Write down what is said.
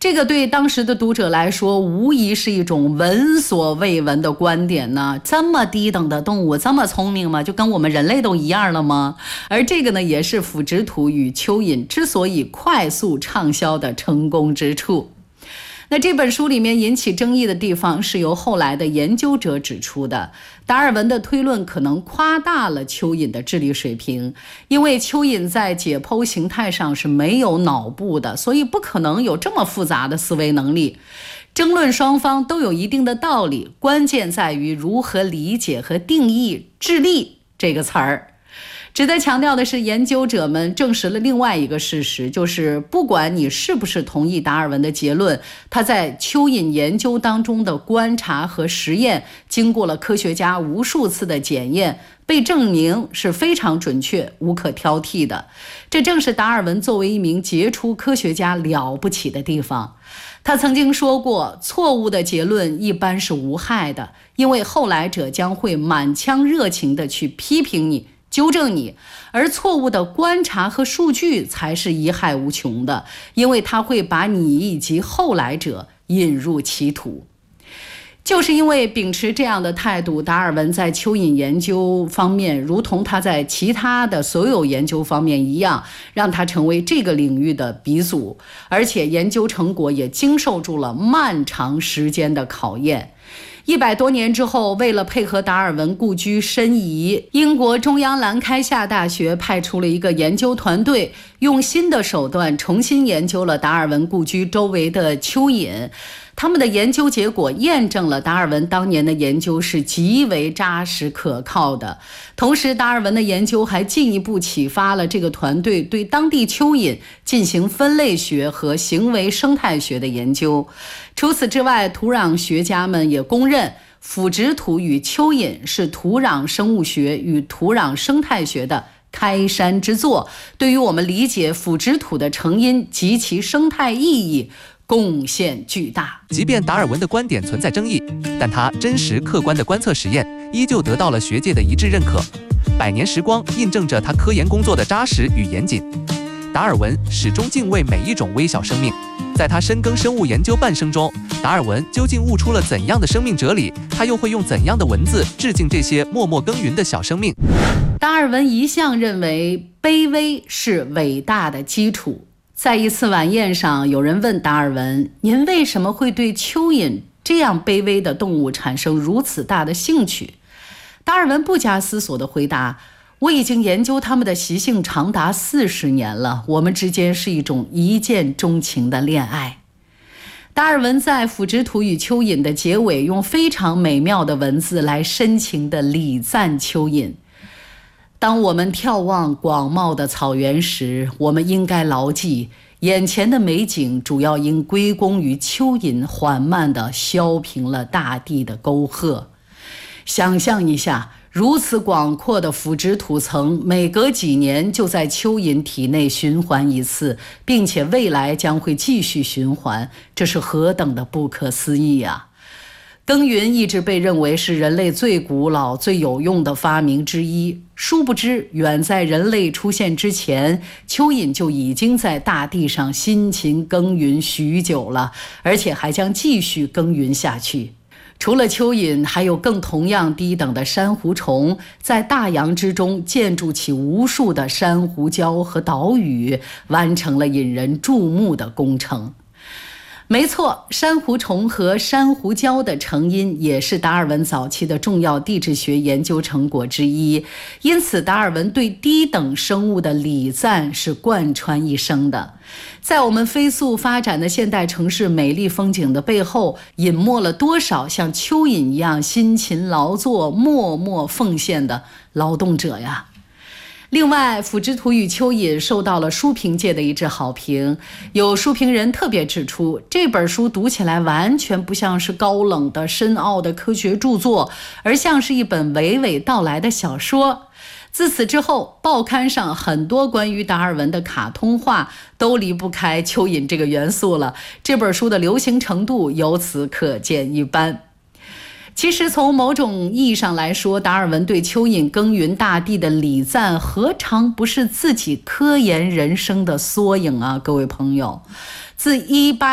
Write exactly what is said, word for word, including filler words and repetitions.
这个对当时的读者来说，无疑是一种闻所未闻的观点呢。这么低等的动物，这么聪明吗？就跟我们人类都一样了吗？而这个呢，也是腐殖土与蚯蚓之所以快速畅销的成功之处。那这本书里面引起争议的地方是由后来的研究者指出的。达尔文的推论可能夸大了蚯蚓的智力水平，因为蚯蚓在解剖形态上是没有脑部的，所以不可能有这么复杂的思维能力。争论双方都有一定的道理，关键在于如何理解和定义智力这个词儿。值得强调的是，研究者们证实了另外一个事实，就是不管你是不是同意达尔文的结论，他在蚯蚓研究当中的观察和实验，经过了科学家无数次的检验，被证明是非常准确、无可挑剔的。这正是达尔文作为一名杰出科学家了不起的地方。他曾经说过，错误的结论一般是无害的，因为后来者将会满腔热情地去批评你、纠正你，而错误的观察和数据才是贻害无穷的，因为它会把你以及后来者引入歧途。就是因为秉持这样的态度，达尔文在蚯蚓研究方面，如同他在其他的所有研究方面一样，让他成为这个领域的鼻祖，而且研究成果也经受住了漫长时间的考验。一百多年之后，为了配合达尔文故居申遗，英国中央兰开夏大学派出了一个研究团队，用新的手段重新研究了达尔文故居周围的蚯蚓。他们的研究结果验证了达尔文当年的研究是极为扎实可靠的。同时，达尔文的研究还进一步启发了这个团队对当地蚯蚓进行分类学和行为生态学的研究。除此之外，土壤学家们也公认腐殖土与蚯蚓是土壤生物学与土壤生态学的开山之作，对于我们理解腐殖土的成因及其生态意义贡献巨大。 即便达尔文的观点存在争议，但他真实客观的观测实验依旧得到了学界的一致认可。百年时光印证着他科研工作的扎实与严谨。达尔文始终敬畏每一种微小生命，在他深耕生物研究半生中，达尔文究竟悟出了怎样的生命哲理？他又会用怎样的文字致敬这些默默耕耘的小生命？ 达尔文一向认为卑微是伟大的基础。在一次晚宴上，有人问达尔文，您为什么会对蚯蚓这样卑微的动物产生如此大的兴趣？达尔文不加思索地回答，我已经研究它们的习性长达四十年了，我们之间是一种一见钟情的恋爱。达尔文在《腐殖土与蚯蚓》的结尾用非常美妙的文字来深情地礼赞蚯蚓。当我们眺望广袤的草原时，我们应该牢记，眼前的美景主要应归功于蚯蚓缓慢地削平了大地的沟壑。想象一下，如此广阔的腐殖土层，每隔几年就在蚯蚓体内循环一次，并且未来将会继续循环，这是何等的不可思议啊！耕耘一直被认为是人类最古老、最有用的发明之一，殊不知，远在人类出现之前，蚯蚓就已经在大地上辛勤耕耘许久了，而且还将继续耕耘下去。除了蚯蚓，还有更同样低等的珊瑚虫，在大洋之中建筑起无数的珊瑚礁和岛屿，完成了引人注目的工程。没错，珊瑚虫和珊瑚礁的成因也是达尔文早期的重要地质学研究成果之一，因此达尔文对低等生物的礼赞是贯穿一生的。在我们飞速发展的现代城市美丽风景的背后，隐没了多少像蚯蚓一样辛勤劳作、默默奉献的劳动者呀！另外，《腐殖土与蚯蚓》受到了书评界的一致好评，有书评人特别指出，这本书读起来完全不像是高冷的深奥的科学著作，而像是一本娓娓道来的小说。自此之后，报刊上很多关于达尔文的卡通画都离不开蚯蚓这个元素了，这本书的流行程度由此可见一斑。其实从某种意义上来说，达尔文对蚯蚓耕耘大地的礼赞何尝不是自己科研人生的缩影啊，各位朋友。自一八